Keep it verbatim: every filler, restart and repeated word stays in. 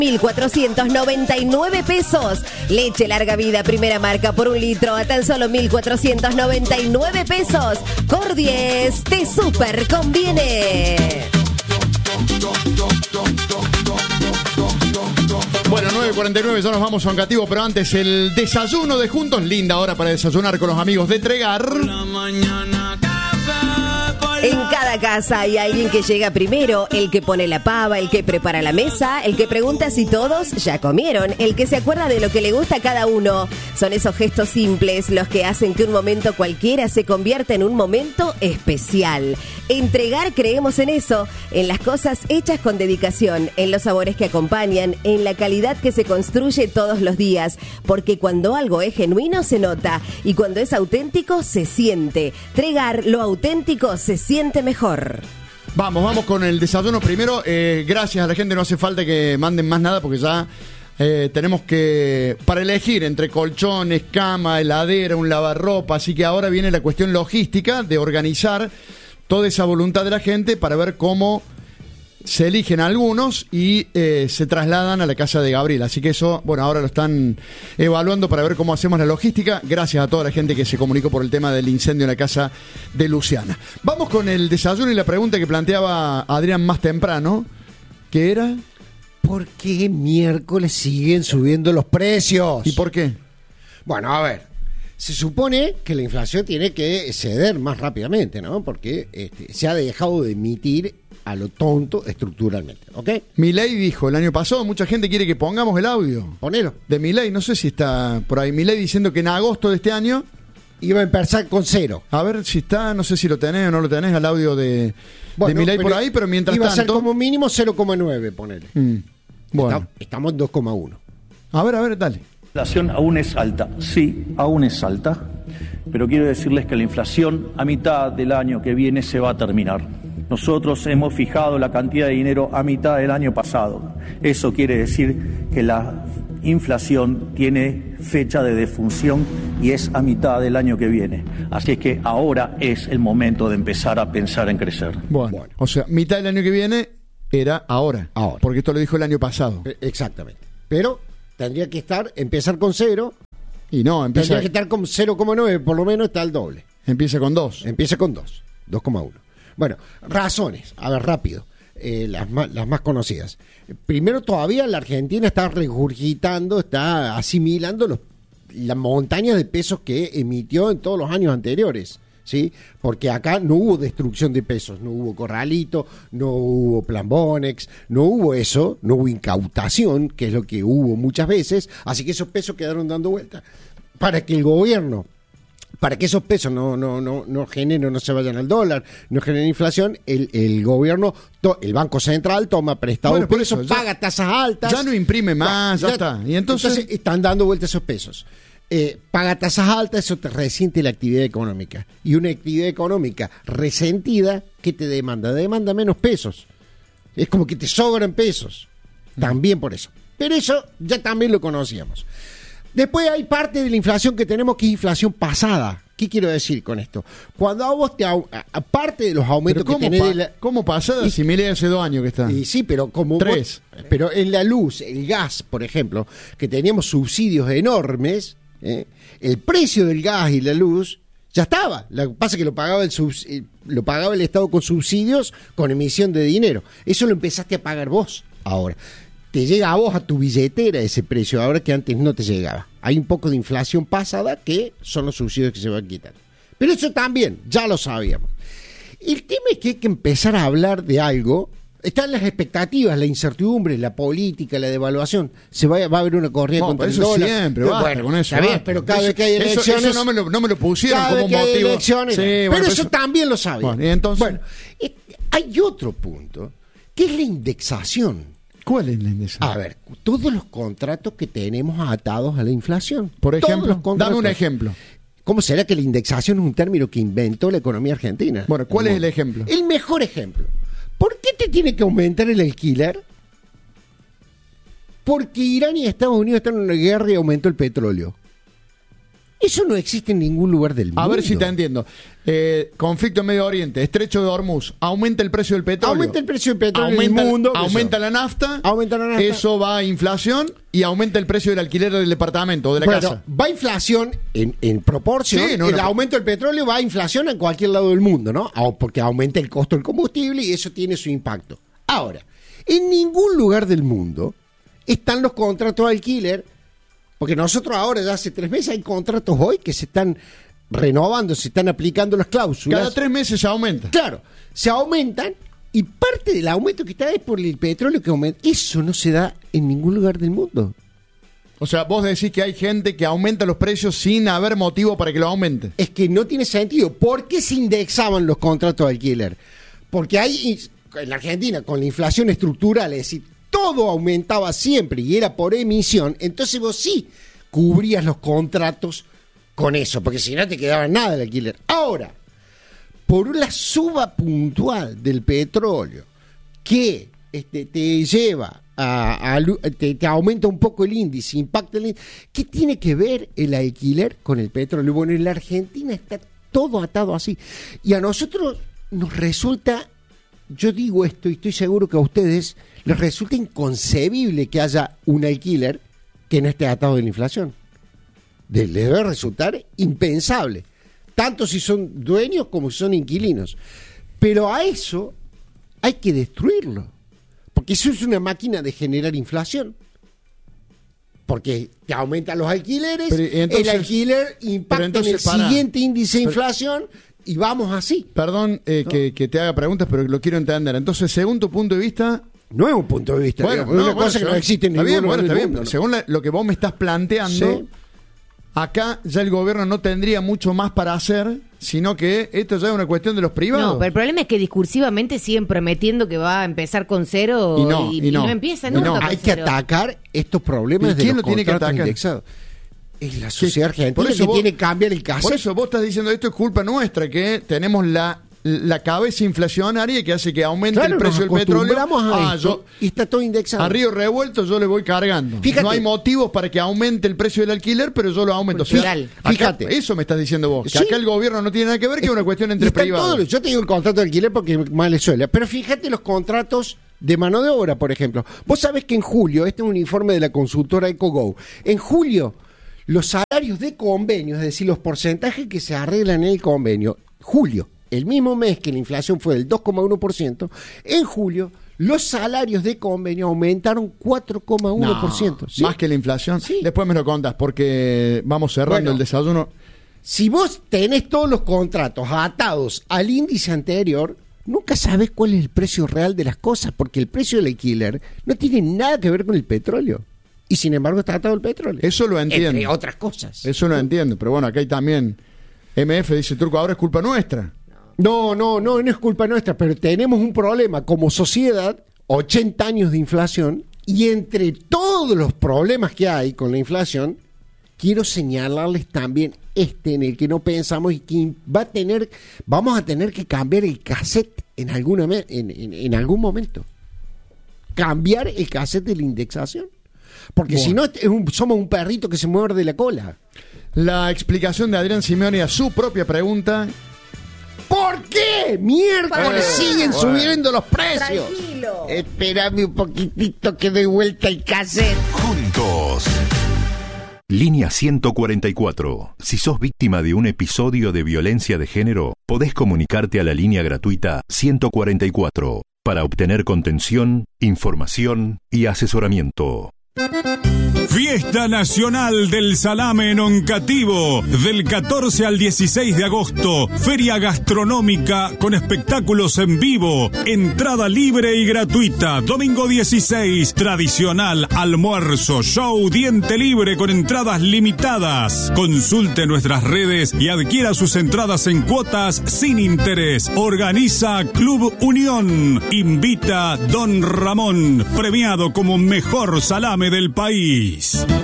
mil cuatrocientos noventa y nueve pesos. Leche larga vida primera marca por un litro a tan solo mil cuatrocientos noventa y nueve pesos. Cordies te super conviene. Bueno, nueve cuarenta y nueve, ya nos vamos a un cativo, pero antes el desayuno de Juntos. Linda hora para desayunar con los amigos de Tregar. En cada casa hay alguien que llega primero, el que pone la pava, el que prepara la mesa, el que pregunta si todos ya comieron, el que se acuerda de lo que le gusta a cada uno. Son esos gestos simples los que hacen que un momento cualquiera se convierta en un momento especial. En Tregar creemos en eso, en las cosas hechas con dedicación, en los sabores que acompañan, en la calidad que se construye todos los días, porque cuando algo es genuino se nota y cuando es auténtico se siente. Tregar, lo auténtico se siente mejor. Vamos, vamos con el desayuno primero. Eh, gracias a la gente, no hace falta que manden más nada porque ya eh, tenemos que, para elegir entre colchones, cama, heladera, un lavarropa, así que ahora viene la cuestión logística de organizar toda esa voluntad de la gente para ver cómo se eligen algunos y eh, se trasladan a la casa de Gabriel. Así que eso, bueno, ahora lo están evaluando para ver cómo hacemos la logística. Gracias a toda la gente que se comunicó por el tema del incendio en la casa de Luciana. Vamos con el desayuno y la pregunta que planteaba Adrián más temprano, que era... ¿Por qué miércoles siguen subiendo los precios? ¿Y por qué? Bueno, a ver. Se supone que la inflación tiene que ceder más rápidamente, ¿no? Porque este, se ha dejado de emitir a lo tonto estructuralmente, ¿ok? Milei dijo el año pasado, mucha gente quiere que pongamos el audio. Ponelo. De Milei, no sé si está por ahí. Milei diciendo que en agosto de este año iba a empezar con cero. A ver si está, no sé si lo tenés o no lo tenés, al audio de, bueno, de Milei por ahí, pero mientras iba tanto... Iba a ser como mínimo cero coma nueve, ponele. Mm, bueno. Está, estamos en dos coma uno. A ver, a ver, dale. La inflación aún es alta, sí, aún es alta, pero quiero decirles que la inflación a mitad del año que viene se va a terminar. Nosotros hemos fijado la cantidad de dinero a mitad del año pasado. Eso quiere decir que la inflación tiene fecha de defunción y es a mitad del año que viene. Así es que ahora es el momento de empezar a pensar en crecer. Bueno, bueno. O sea, mitad del año que viene era ahora, ahora, porque esto lo dijo el año pasado. Exactamente. Pero tendría que estar, empezar con cero. Y no, empieza... Tendría que estar con cero coma nueve, por lo menos está el doble. Empieza con dos. Empieza con dos, dos coma uno. Bueno, razones, a ver, rápido, eh, las, más, las más conocidas. Primero, todavía la Argentina está regurgitando, está asimilando los, las montañas de pesos que emitió en todos los años anteriores. ¿Sí? Porque acá no hubo destrucción de pesos, no hubo corralito, no hubo plan Bonex, no hubo eso, no hubo incautación, que es lo que hubo muchas veces, así que esos pesos quedaron dando vuelta. Para que el gobierno, para que esos pesos no, no, no, no generen, no se vayan al dólar, no generen inflación, el, el gobierno, to, el Banco Central toma prestado bueno, pesos, eso, ya, paga tasas altas. Ya no imprime más, ya, ya está. Y entonces... entonces están dando vuelta esos pesos. Eh, paga tasas altas, eso te resiente la actividad económica. Y una actividad económica resentida, ¿qué te demanda? Demanda menos pesos. Es como que te sobran pesos. También por eso. Pero eso ya también lo conocíamos. Después hay parte de la inflación que tenemos que es inflación pasada. ¿Qué quiero decir con esto? Cuando a vos te... Aparte de los aumentos que tenés... Pa- de la, ¿Cómo pasada? Si Milei hace dos años que está. Y sí, pero como... Tres. Vos, pero en la luz, el gas, por ejemplo, que teníamos subsidios enormes... ¿Eh? El precio del gas y la luz ya estaba. Lo que pasa es que lo pagaba el subs- lo pagaba el Estado con subsidios, con emisión de dinero. Eso lo empezaste a pagar vos ahora. Te llega a vos, a tu billetera, ese precio, ahora que antes no te llegaba. Hay un poco de inflación pasada que son los subsidios que se van a quitar. Pero eso también, ya lo sabíamos. El tema es que hay que empezar a hablar de algo. Están las expectativas, la incertidumbre, la política, la devaluación. Se va, va a haber una corrida no, contra el eso dólar. siempre, basta bueno, con eso. Está bien, pero cada eso, vez que hay elecciones... Eso, eso no, me lo, no me lo pusieron cada como vez que motivo. Hay elecciones, sí, pero bueno, eso eso también lo sabía. Bueno, ¿y entonces? Bueno, eh, hay otro punto, que es la indexación. ¿Cuál es la indexación? A ver, todos los contratos que tenemos atados a la inflación. Por ejemplo, dame un ejemplo. ¿Cómo será que la indexación es un término que inventó la economía argentina? Bueno, ¿cuál es el ejemplo? El mejor ejemplo. ¿Por qué te tiene que aumentar el alquiler? Porque Irán y Estados Unidos están en una guerra y aumentó el petróleo. Eso Eso no existe en ningún lugar del mundo. A ver si te entiendo. Eh, conflicto en Medio Oriente, Estrecho de Hormuz, aumenta el precio del petróleo. Aumenta el precio del petróleo aumenta, en el mundo. Aumenta la nafta. Aumenta la nafta. Eso va a inflación y aumenta el precio del alquiler del departamento o de la bueno, casa. va a inflación en, en proporción. Sí, no, el no, aumento del petróleo va a inflación en cualquier lado del mundo, ¿no? Porque aumenta el costo del combustible y eso tiene su impacto. Ahora, en ningún lugar del mundo están los contratos de alquiler, porque nosotros ahora ya hace tres meses hay contratos hoy que se están renovando, se están aplicando las cláusulas. Cada tres meses se aumenta. Claro, se aumentan y parte del aumento que está es por el petróleo que aumenta. Eso no se da en ningún lugar del mundo. O sea, vos decís que hay gente que aumenta los precios sin haber motivo para que lo aumente. Es que no tiene sentido. ¿Por qué se indexaban los contratos de alquiler? Porque hay, en la Argentina, con la inflación estructural, es decir, todo aumentaba siempre y era por emisión, entonces vos sí cubrías los contratos con eso, porque si no te quedaba nada el alquiler. Ahora, por la suba puntual del petróleo que este, te lleva a, a te, te aumenta un poco el índice, impacta el índice, ¿qué tiene que ver el alquiler con el petróleo? Bueno, en la Argentina está todo atado así. Y a nosotros nos resulta, yo digo esto y estoy seguro que a ustedes les resulta inconcebible que haya un alquiler que no esté atado de la inflación. Les debe resultar impensable, tanto si son dueños como si son inquilinos. Pero a eso hay que destruirlo, porque eso es una máquina de generar inflación. Porque te aumentan los alquileres, pero, entonces, el alquiler impacta entonces, en el para, siguiente índice de inflación pero, y vamos así. Perdón eh, ¿no? que, que te haga preguntas, pero lo quiero entender. Entonces, según tu punto de vista... No es un punto de vista, bueno, digamos, no, es una bueno, cosa que no existe en ningún ningún lugar del mundo. Bien, según la, lo que vos me estás planteando... Sí. Acá ya el gobierno no tendría mucho más para hacer, sino que esto ya es una cuestión de los privados. No, pero el problema es que discursivamente siguen prometiendo que va a empezar con cero y no, y, y no. y no empieza nunca no. con Hay cero. que atacar estos problemas de quién los lo tiene que atacar? Indexados. Es la sociedad argentina por eso que vos, tiene que cambiar el caso. Por eso vos estás diciendo esto es culpa nuestra, que tenemos la... la cabeza inflacionaria que hace que aumente claro, el precio del petróleo. A ah, yo, y está todo indexado. A río revuelto yo le voy cargando. Fíjate, no hay motivos para que aumente el precio del alquiler, pero yo lo aumento. O sea, acá, fíjate. Eso me estás diciendo vos. Que sí. Acá el gobierno no tiene nada que ver, que es una cuestión entre privados. Todo, yo te digo el contrato de alquiler porque más le suele. Pero fíjate los contratos de mano de obra, por ejemplo. Vos sabés que en julio, este es un informe de la consultora EcoGo, en julio los salarios de convenio, es decir, los porcentajes que se arreglan en el convenio, julio, el mismo mes que la inflación fue del dos coma uno por ciento, en julio los salarios de convenio aumentaron cuatro coma uno por ciento. No, ¿sí? Más que la inflación. Sí. Después me lo contás porque vamos cerrando bueno, el desayuno. Si vos tenés todos los contratos atados al índice anterior, nunca sabés cuál es el precio real de las cosas, porque el precio del alquiler no tiene nada que ver con el petróleo. Y sin embargo está atado al petróleo. Eso lo entiendo. Entre otras cosas. Eso lo entiendo. Pero bueno, acá hay también... M F dice, Turco, ahora es culpa nuestra. No, no, no, no es culpa nuestra, pero tenemos un problema como sociedad, ochenta años de inflación, y entre todos los problemas que hay con la inflación, quiero señalarles también este en el que no pensamos y que va a tener, vamos a tener que cambiar el cassette en, alguna, en, en, en algún momento. Cambiar el cassette de la indexación. Porque bueno. si no, es un, somos un perrito que se muerde la cola. La explicación de Adrián Simeone a su propia pregunta... ¿Por qué? Miércoles eh, siguen bueno. subiendo los precios. Tranquilo. Espérame un poquitito que doy vuelta el cassette. Juntos. Línea ciento cuarenta y cuatro. Si sos víctima de un episodio de violencia de género, podés comunicarte a la línea gratuita ciento cuarenta y cuatro para obtener contención, información y asesoramiento. Fiesta Nacional del Salame en Oncativo, del catorce al dieciséis de agosto. Feria gastronómica con espectáculos en vivo. Entrada libre y gratuita. Domingo dieciséis, tradicional almuerzo, show, diente libre con entradas limitadas. Consulte nuestras redes y adquiera sus entradas en cuotas sin interés. Organiza Club Unión. Invita Don Ramón, premiado como mejor salame del país.